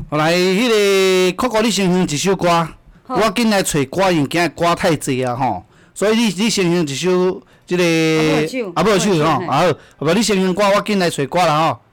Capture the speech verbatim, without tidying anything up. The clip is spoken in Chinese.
后来，迄个酷酷，你先哼一首歌，我紧来找歌，因今日歌太济啊吼，所以你你先哼一首即、这个阿母的手吼，啊好，后壁你先哼歌，我紧来找歌啦吼。